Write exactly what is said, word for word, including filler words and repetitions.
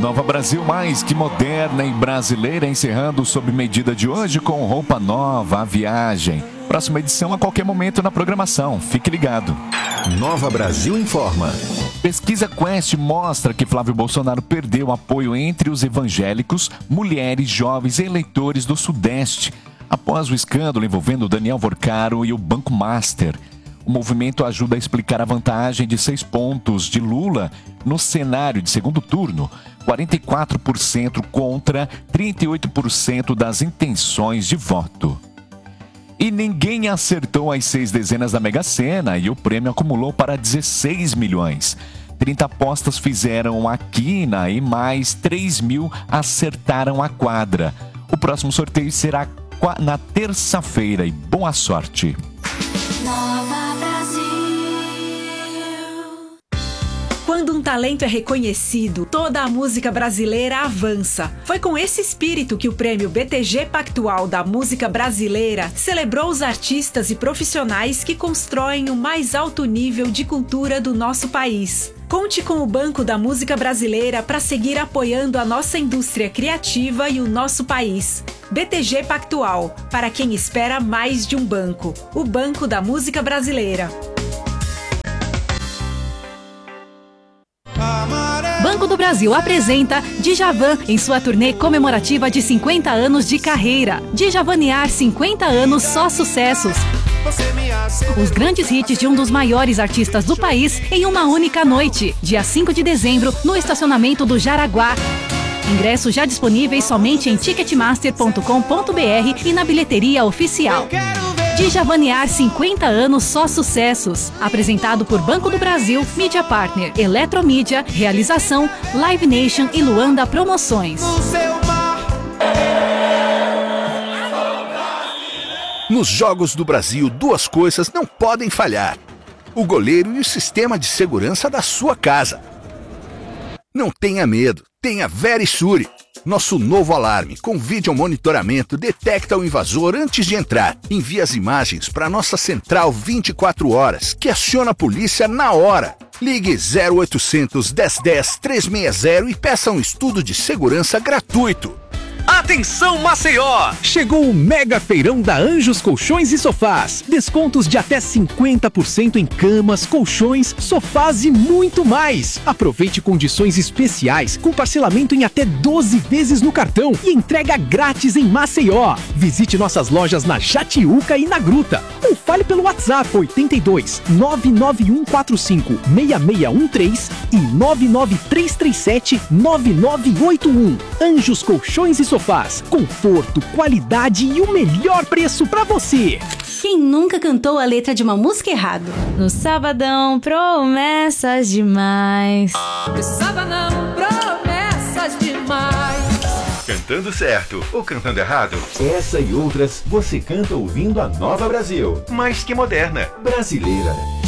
Nova Brasil, mais que moderna e brasileira, encerrando sob medida de hoje com roupa nova, a viagem. Próxima edição a qualquer momento na programação. Fique ligado. Nova Brasil informa. Pesquisa Quest mostra que Flávio Bolsonaro perdeu apoio entre os evangélicos, mulheres, jovens e eleitores do Sudeste, após o escândalo envolvendo Daniel Vorcaro e o Banco Master. O movimento ajuda a explicar a vantagem de seis pontos de Lula no cenário de segundo turno, quarenta e quatro por cento contra trinta e oito por cento das intenções de voto. E ninguém acertou as seis dezenas da Mega Sena e o prêmio acumulou para dezesseis milhões. trinta apostas fizeram a quina e mais três mil acertaram a quadra. O próximo sorteio será na terça-feira e boa sorte. Nova Brasil. Quando um talento é reconhecido, toda a música brasileira avança. Foi com esse espírito que o prêmio B T G Pactual da Música Brasileira celebrou os artistas e profissionais que constroem o mais alto nível de cultura do nosso país. Conte com o Banco da Música Brasileira para seguir apoiando a nossa indústria criativa e o nosso país. B T G Pactual, para quem espera mais de um banco. O Banco da Música Brasileira. Banco do Brasil apresenta Djavan em sua turnê comemorativa de cinquenta anos de carreira. Djavanear cinquenta anos, só sucessos. Os grandes hits de um dos maiores artistas do país em uma única noite, dia cinco de dezembro, no estacionamento do Jaraguá. Ingressos já disponíveis somente em ticketmaster ponto com ponto br e na bilheteria oficial. Djavanear cinquenta anos, só sucessos. Apresentado por Banco do Brasil, Mídia Partner, Eletromídia, Realização, Live Nation e Luanda Promoções. Nos Jogos do Brasil, duas coisas não podem falhar: o goleiro e o sistema de segurança da sua casa. Não tenha medo, tenha Verisure. Nosso novo alarme com vídeo monitoramento detecta o invasor antes de entrar. Envia as imagens para nossa central vinte e quatro horas, que aciona a polícia na hora. Ligue zero oitocentos, dez dez, trezentos e sessenta e peça um estudo de segurança gratuito. Atenção Maceió! Chegou o mega feirão da Anjos Colchões e Sofás. Descontos de até cinquenta por cento em camas, colchões, sofás e muito mais. Aproveite condições especiais com parcelamento em até doze vezes no cartão e entrega grátis em Maceió. Visite nossas lojas na Jatiuca e na Gruta. Ou fale pelo WhatsApp oito dois, nove nove um quatro cinco, seis seis um três e nove nove três três sete, nove nove oito um. Anjos Colchões e Sofás, conforto, qualidade e o melhor preço pra você. Quem nunca cantou a letra de uma música errado? No sabadão, promessas demais. No sabadão, promessas demais. Cantando certo ou cantando errado? Essa e outras você canta ouvindo a Nova Brasil. Mais que moderna. Brasileira.